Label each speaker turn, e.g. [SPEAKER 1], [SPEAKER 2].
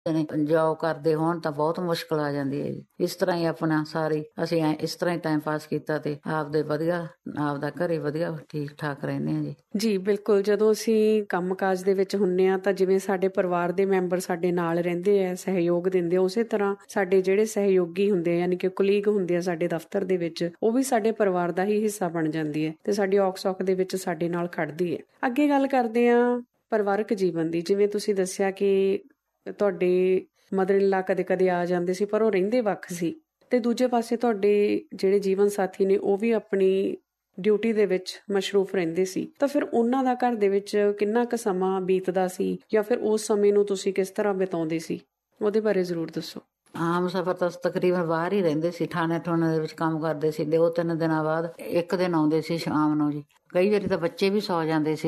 [SPEAKER 1] Job ਕਰਦੇ ਹੋਣ ਤਾਂ ਬਹੁਤ ਮੁਸ਼ਕਲ ਆ ਜਾਂਦੀ ਹੈ ਜੀ। ਇਸ ਤਰ੍ਹਾਂ ਹੀ ਆਪਣਾ ਸਾਰੀ ਅਸੀਂ ਇਸ ਤਰ੍ਹਾਂ ਹੀ ਟਾਈਮ ਪਾਸ ਕੀਤਾ ਤੇ ਆਪਦੇ ਵਧੀਆ ਆਪਦਾ ਘਰੇ ਵਧੀਆ ਠੀਕ ਠਾਕ ਰਹਿੰਦੇ ਹਾਂ ਜੀ।
[SPEAKER 2] ਜੀ ਬਿਲਕੁਲ, ਜਦੋਂ ਅਸੀਂ ਕੰਮਕਾਜ ਦੇ ਵਿੱਚ ਹੁੰਨੇ ਆ ਤਾਂ ਜਿਵੇਂ ਸਾਡੇ ਪਰਿਵਾਰ ਦੇ ਮੈਂਬਰ ਸਾਡੇ ਨਾਲ ਰਹਿੰਦੇ ਆ, ਸਹਿਯੋਗ ਦਿੰਦੇ ਆ, ਉਸੇ ਤਰ੍ਹਾਂ ਸਾਡੇ ਜਿਹੜੇ ਸਹਿਯੋਗੀ ਹੁੰਦੇ ਆ ਯਾਨੀ ਕਿ ਕੁਲੀਗ ਹੁੰਦੇ ਆ ਸਾਡੇ ਦਫ਼ਤਰ ਦੇ ਵਿੱਚ, ਉਹ ਵੀ ਸਾਡੇ ਪਰਿਵਾਰ ਦਾ ਹੀ ਹਿੱਸਾ ਬਣ ਜਾਂਦੀ ਹੈ ਤੇ ਸਾਡੀ ਔਖ ਸੌਖ ਦੇ ਵਿੱਚ ਸਾਡੇ ਨਾਲ ਖੜਦੀ ਹੈ। ਅੱਗੇ ਗੱਲ ਕਰਦੇ ਆ ਪਰਿਵਾਰਕ ਜੀਵਨ ਦੀ। ਜਿਵੇਂ ਤੁਸੀਂ ਦੱਸਿਆ ਕਿ ਤੁਹਾਡੇ ਮਦਰ ਇਨ ਲਾ ਕਦੇ-ਕਦੇ ਆ ਜਾਂਦੇ ਸੀ, ਪਰ ਉਹ ਰਹਿੰਦੇ ਵੱਖ ਸੀ, ਤੇ ਦੂਜੇ ਪਾਸੇ ਤੁਹਾਡੇ ਜਿਹੜੇ ਜੀਵਨ ਸਾਥੀ ਨੇ ਉਹ ਵੀ ਆਪਣੀ ਡਿਊਟੀ ਦੇ ਵਿੱਚ ਮਸ਼ਰੂਫ ਰਹਿੰਦੇ ਸੀ। ਤਾਂ ਫਿਰ ਉਹਨਾਂ ਦਾ ਘਰ ਦੇ ਵਿੱਚ ਕਿੰਨਾ ਕੁ ਸਮਾਂ ਬੀਤਦਾ ਸੀ ਜਾਂ ਫਿਰ ਉਸ ਸਮੇਂ ਨੂੰ ਤੁਸੀਂ ਕਿਸ ਤਰ੍ਹਾਂ ਬਿਤਾਉਂਦੇ ਸੀ, ਉਹਦੇ ਬਾਰੇ ਜ਼ਰੂਰ ਦੱਸੋ।
[SPEAKER 1] ਆਮ ਸਫ਼ਰ ਤਾਂ ਤਕਰੀਬਨ ਬਾਹਰ ਹੀ ਰਹਿੰਦੇ ਸੀ, ਥਾਣੇ ਦੇ ਵਿੱਚ ਕੰਮ ਕਰਦੇ ਸੀ। 2-3 ਦਿਨਾਂ ਬਾਅਦ ਇੱਕ ਦਿਨ ਆਉਂਦੇ ਸੀ ਸ਼ਾਮ ਨੂੰ ਜੀ। ਕਈ ਵਾਰੀ ਤਾਂ ਬੱਚੇ ਵੀ ਸੌ ਜਾਂਦੇ ਸੀ